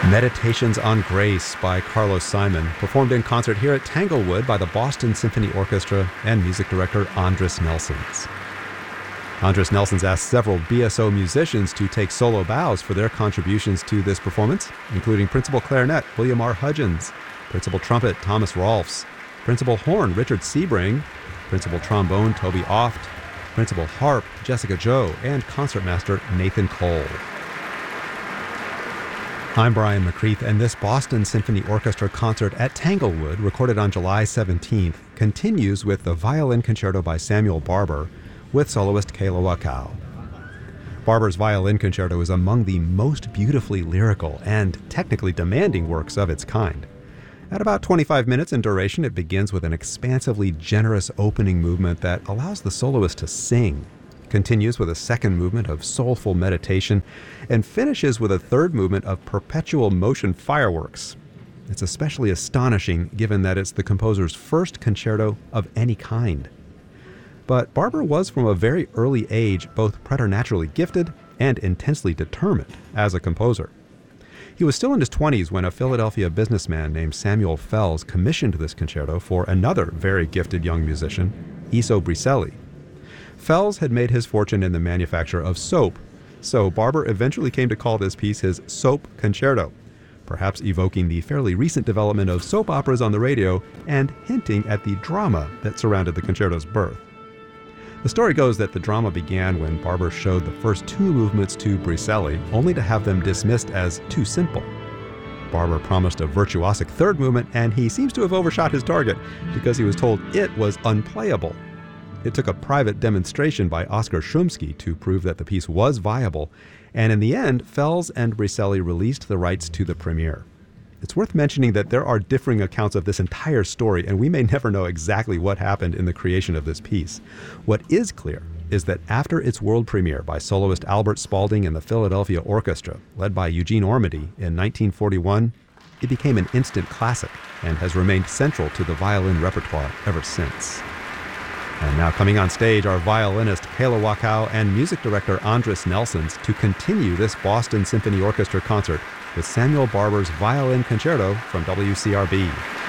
Meditations on Grace by Carlos Simon, performed in concert here at Tanglewood by the Boston Symphony Orchestra and music director Andris Nelsons. Andris Nelsons asked several BSO musicians to take solo bows for their contributions to this performance, including principal clarinet William R. Hudgens, principal trumpet Thomas Rolfs, principal horn Richard Sebring, principal trombone Toby Oft, principal harp Jessica Joe, and concertmaster Nathan Cole. I'm Brian McCreath, and this Boston Symphony Orchestra concert at Tanglewood, recorded on July 17th, continues with the Violin Concerto by Samuel Barber with soloist Kayla Wakao. Barber's Violin Concerto is among the most beautifully lyrical and technically demanding works of its kind. At about 25 minutes in duration, it begins with an expansively generous opening movement that allows the soloist to sing, continues with a second movement of soulful meditation, and finishes with a third movement of perpetual motion fireworks. It's especially astonishing given that it's the composer's first concerto of any kind. But Barber was from a very early age both preternaturally gifted and intensely determined as a composer. He was still in his 20s when a Philadelphia businessman named Samuel Fells commissioned this concerto for another very gifted young musician, Iso Briselli. Fells had made his fortune in the manufacture of soap, so Barber eventually came to call this piece his Soap Concerto, perhaps evoking the fairly recent development of soap operas on the radio and hinting at the drama that surrounded the concerto's birth. The story goes that the drama began when Barber showed the first two movements to Briselli, only to have them dismissed as too simple. Barber promised a virtuosic third movement, and he seems to have overshot his target because he was told it was unplayable. It took a private demonstration by Oskar Shumsky to prove that the piece was viable, and in the end, Fells and Briselli released the rights to the premiere. It's worth mentioning that there are differing accounts of this entire story, and we may never know exactly what happened in the creation of this piece. What is clear is that after its world premiere by soloist Albert Spalding and the Philadelphia Orchestra, led by Eugene Ormandy in 1941, it became an instant classic and has remained central to the violin repertoire ever since. And now coming on stage are violinist Kayla Wakao and music director Andris Nelsons to continue this Boston Symphony Orchestra concert with Samuel Barber's Violin Concerto from WCRB.